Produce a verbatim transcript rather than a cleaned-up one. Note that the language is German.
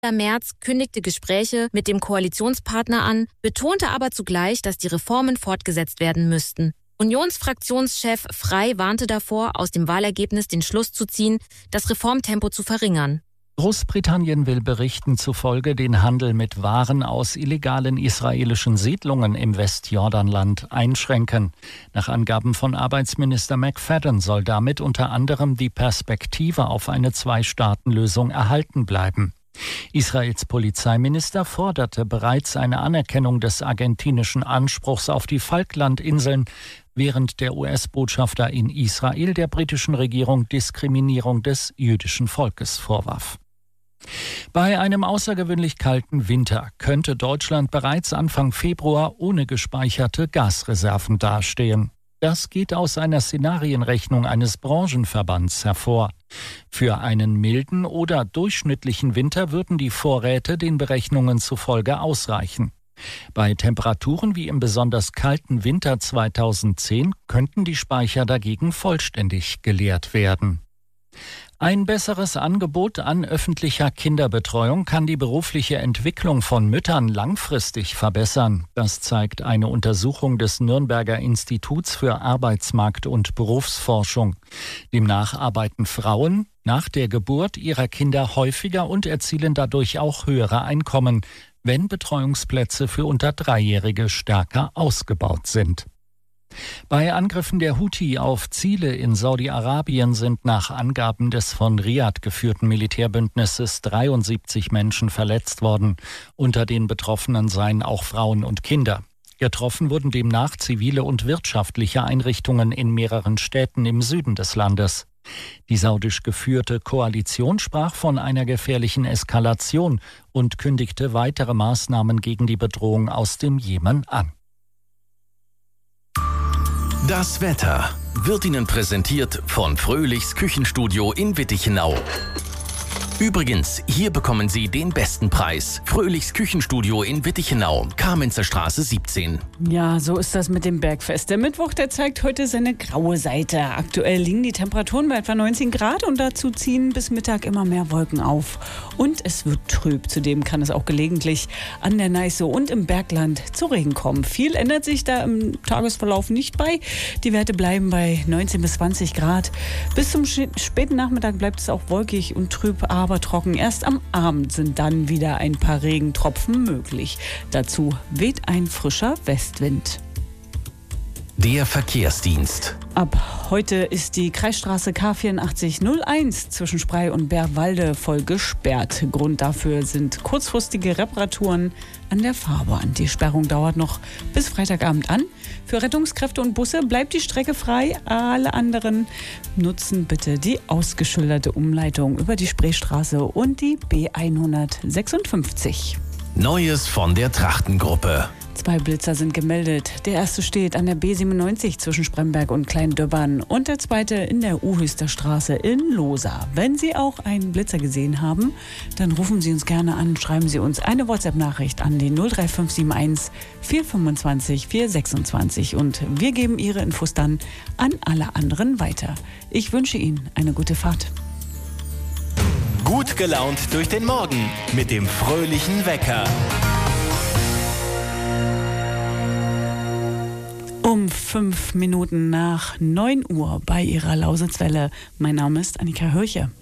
Merz kündigte Gespräche mit dem Koalitionspartner an, betonte aber zugleich, dass die Reformen fortgesetzt werden müssten. Unionsfraktionschef Frey warnte davor, aus dem Wahlergebnis den Schluss zu ziehen, das Reformtempo zu verringern. Großbritannien will Berichten zufolge den Handel mit Waren aus illegalen israelischen Siedlungen im Westjordanland einschränken. Nach Angaben von Arbeitsminister McFadden soll damit unter anderem die Perspektive auf eine Zwei-Staaten-Lösung erhalten bleiben. Israels Polizeiminister forderte bereits eine Anerkennung des argentinischen Anspruchs auf die Falklandinseln, während der U S-Botschafter in Israel der britischen Regierung Diskriminierung des jüdischen Volkes vorwarf. Bei einem außergewöhnlich kalten Winter könnte Deutschland bereits Anfang Februar ohne gespeicherte Gasreserven dastehen. Das geht aus einer Szenarienrechnung eines Branchenverbands hervor. Für einen milden oder durchschnittlichen Winter würden die Vorräte den Berechnungen zufolge ausreichen. Bei Temperaturen wie im besonders kalten Winter zweitausendzehn könnten die Speicher dagegen vollständig geleert werden. Ein besseres Angebot an öffentlicher Kinderbetreuung kann die berufliche Entwicklung von Müttern langfristig verbessern. Das zeigt eine Untersuchung des Nürnberger Instituts für Arbeitsmarkt- und Berufsforschung. Demnach arbeiten Frauen nach der Geburt ihrer Kinder häufiger und erzielen dadurch auch höhere Einkommen, wenn Betreuungsplätze für unter Dreijährige stärker ausgebaut sind. Bei Angriffen der Houthi auf Ziele in Saudi-Arabien sind nach Angaben des von Riad geführten Militärbündnisses dreiundsiebzig Menschen verletzt worden. Unter den Betroffenen seien auch Frauen und Kinder. Getroffen wurden demnach zivile und wirtschaftliche Einrichtungen in mehreren Städten im Süden des Landes. Die saudisch geführte Koalition sprach von einer gefährlichen Eskalation und kündigte weitere Maßnahmen gegen die Bedrohung aus dem Jemen an. Das Wetter wird Ihnen präsentiert von Fröhlichs Küchenstudio in Wittichenau. Übrigens, hier bekommen Sie den besten Preis. Fröhlichs Küchenstudio in Wittichenau, Kamenzer Straße siebzehn. Ja, so ist das mit dem Bergfest. Der Mittwoch, der zeigt heute seine graue Seite. Aktuell liegen die Temperaturen bei etwa neunzehn Grad und dazu ziehen bis Mittag immer mehr Wolken auf. Und es wird trüb. Zudem kann es auch gelegentlich an der Neiße und im Bergland zu Regen kommen. Viel ändert sich da im Tagesverlauf nicht bei. Die Werte bleiben bei neunzehn bis zwanzig Grad. Bis zum späten Nachmittag bleibt es auch wolkig und trüb, aber trocken. Erst am Abend sind dann wieder ein paar Regentropfen möglich. Dazu weht ein frischer Westwind. Der Verkehrsdienst. Ab heute ist die Kreisstraße K vierundachtzig null eins zwischen Sprey und Bärwalde voll gesperrt. Grund dafür sind kurzfristige Reparaturen an der Fahrbahn. Die Sperrung dauert noch bis Freitagabend an. Für Rettungskräfte und Busse bleibt die Strecke frei. Alle anderen nutzen bitte die ausgeschilderte Umleitung über die Spreestraße und die B hundertsechsundfünfzig. Neues von der Trachtengruppe. Zwei Blitzer sind gemeldet. Der erste steht an der B siebenundneunzig zwischen Spremberg und Kleindöbbern und der zweite in der Uhüster Straße in Lohsa. Wenn Sie auch einen Blitzer gesehen haben, dann rufen Sie uns gerne an, schreiben Sie uns eine WhatsApp-Nachricht an die null drei fünf sieben eins vier fünfundzwanzig vier sechsundzwanzig und wir geben Ihre Infos dann an alle anderen weiter. Ich wünsche Ihnen eine gute Fahrt. Gut gelaunt durch den Morgen mit dem fröhlichen Wecker. Um fünf Minuten nach neun Uhr bei Ihrer Lausitzwelle. Mein Name ist Annika Hörche.